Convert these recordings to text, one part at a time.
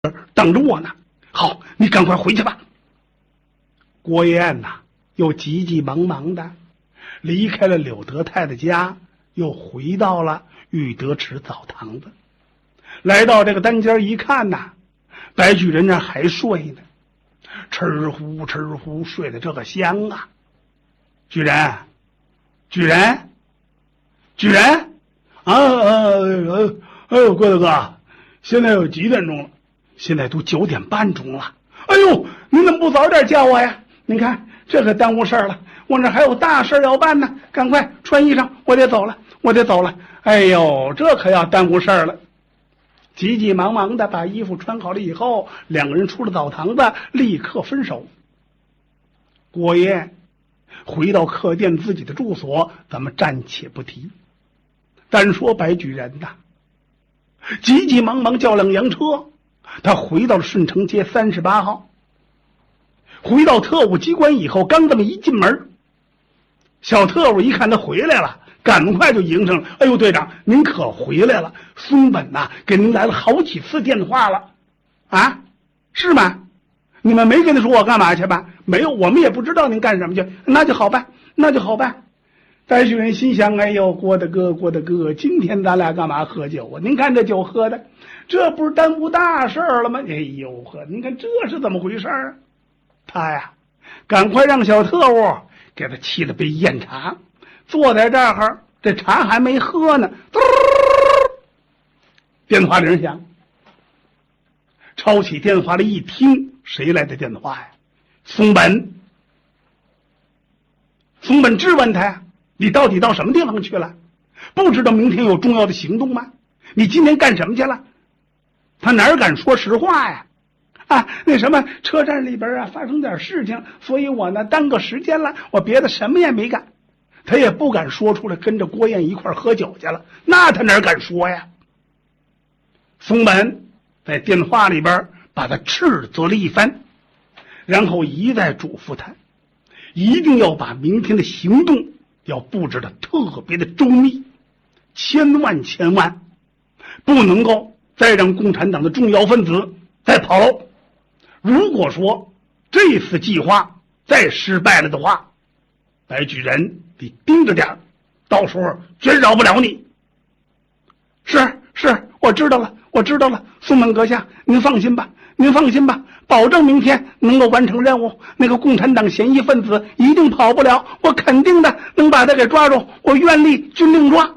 等着我呢。好，你赶快回去吧。郭燕呐，又急急忙忙的离开了柳德泰的家，又回到了玉德池澡堂子。来到这个单间一看呐，白举人那还睡呢，吃呼吃呼睡得这个香啊。举人，举人，举人郭大哥，现在有几点钟了？现在都9点半钟了。哎呦，您怎么不早点叫我呀？您看这可耽误事儿了，我这还有大事要办呢。赶快穿衣裳，我得走了，我得走了。哎呦，这可要耽误事儿了。急急忙忙的把衣服穿好了以后，两个人出了澡堂子，立刻分手。郭燕回到客店自己的住所，咱们暂且不提。单说白举人呐，急急忙忙叫辆洋车，他回到了顺城街38号。回到特务机关以后，刚这么一进门，小特务一看他回来了，赶快就迎上了。哎呦，队长，您可回来了！松本呐，给您来了好几次电话了，啊，是吗？你们没跟他说我干嘛去吧？没有，我们也不知道您干什么去。那就好办，那就好办。白举人心想：哎呦，郭大哥，郭大哥，今天咱俩干嘛喝酒啊？您看这酒喝的，这不是耽误大事了吗？哎呦呵，您看这是怎么回事啊？他呀，赶快让小特务给他沏了杯酽茶，坐在这儿，这茶还没喝呢，电话铃响。抄起电话来一听，谁来的电话呀？松本。松本质问他呀：你到底到什么地方去了？不知道明天有重要的行动吗？你今天干什么去了？他哪敢说实话呀？啊，那什么，车站里边啊发生点事情，所以我呢耽搁时间了，我别的什么也没干。他也不敢说出来，跟着郭燕一块喝酒去了，那他哪敢说呀？松本在电话里边把他斥责了一番，然后一再嘱咐他，一定要把明天的行动要布置的特别的周密，千万不能够再让共产党的重要分子再跑喽。如果说这次计划再失败了的话，白举人得盯着点，到时候绝饶不了你。是，我知道了，松本阁下，您放心吧，保证明天能够完成任务。那个共产党嫌疑分子一定跑不了，我肯定的能把他给抓住，我愿力军令状。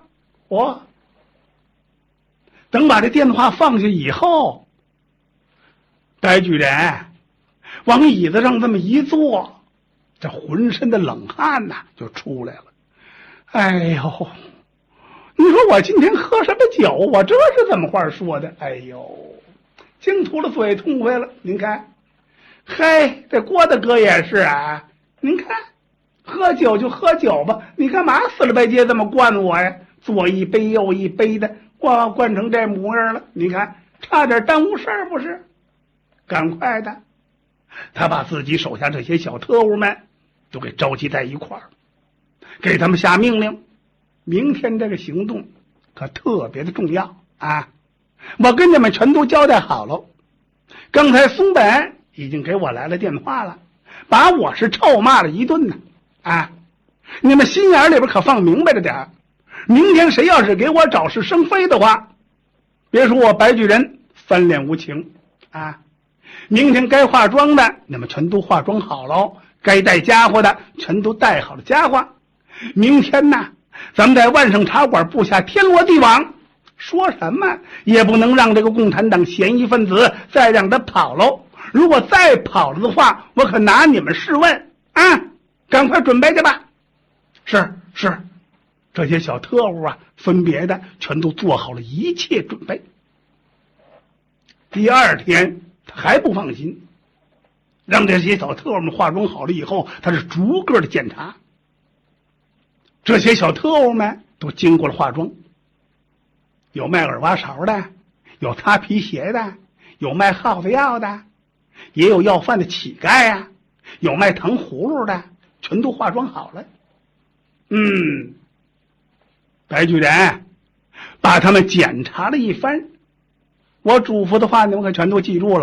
等把这电话放下以后，白举人往椅子上这么一坐，这浑身的冷汗呐就出来了。哎呦，你说我今天喝什么酒？我这是怎么话说的？哎呦，净吐了嘴痛快了。您看，嘿，这郭大哥也是啊。您看，喝酒就喝酒吧，你干嘛死了白街这么灌我呀？左一杯右一杯的，灌成这模样了。你看，差点耽误事儿不是？赶快的，他把自己手下这些小特务们都给召集在一块儿，给他们下命令。明天这个行动可特别的重要啊！我跟你们全都交代好了。刚才松本已经给我来了电话了，把我是臭骂了一顿呢。啊，你们心眼里边可放明白着点儿，明天谁要是给我找是生非的话，别说我白举人翻脸无情啊！明天该化妆的你们全都化妆好了，该带家伙的全都带好了家伙。明天呢，咱们在万盛茶馆布下天罗地网，说什么也不能让这个共产党嫌疑分子再让他跑喽。如果再跑了的话，我可拿你们试问啊！赶快准备去吧。是，这些小特务啊，分别的全都做好了一切准备。第二天他还不放心，让这些小特务们化妆好了以后，他是逐个的检查。这些小特务们都经过了化妆，有卖耳挖勺的，有擦皮鞋的，有卖耗子药的，也有要饭的乞丐啊，有卖糖葫芦的，全都化妆好了。白举人把他们检查了一番， 我嘱咐的话你们可全都记住了。